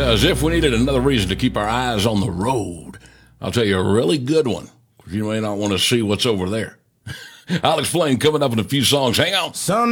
As if we needed another reason to keep our eyes on the road. I'll tell you a really good one. You may not want to see what's over there. I'll explain coming up in a few songs. Hang on.